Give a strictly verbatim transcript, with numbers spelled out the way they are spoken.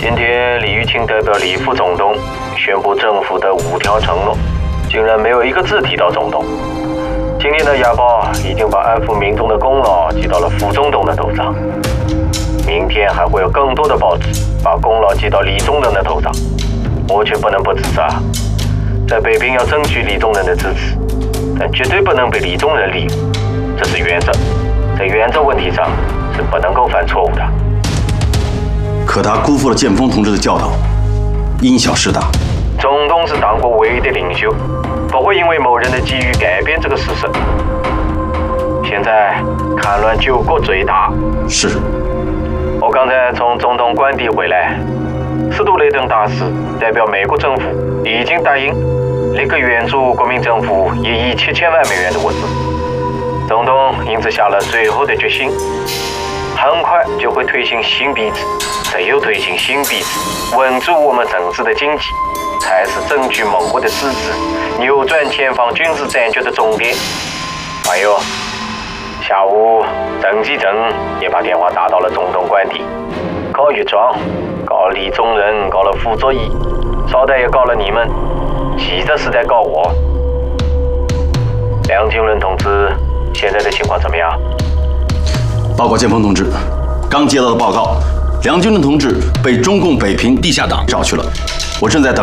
今天李玉清代表李副总统宣布政府的五条承诺，竟然没有一个字提到总统。今天的亚报已经把安抚民众的功劳记到了副总统的头上，明天还会有更多的报纸把功劳记到李宗仁的头上。我却不能不自杀，在北平要争取李宗仁的支持，但绝对不能被李宗仁利用，这是原则，在原则问题上是不能够犯错误的。 可他辜负了建峰同志的教导，因小失大。 总统是党国唯一的领袖，不会因为某人的机遇改变这个事实。现在戡乱救国最大。 是。 我刚才从总统官邸回来，斯图雷登大使代表美国政府已经答应立刻援助国民政府一亿七千万美元的物资。总统因此下了最后的决心，很快就会推行新币制，只有推行新币制，稳住我们整治的经济，才是争取盟国的支持，扭转前方军事战局的终点。还有，下午邓继正也把电话打到了总统官邸，告岳庄，告李宗仁，告了傅作义，捎带也告了你们，其实是在告我。梁金伦同志现在的情况怎么样？ 报告建峰同志，刚接到的报告，梁金伦同志被中共北平地下党找去了，我正在等。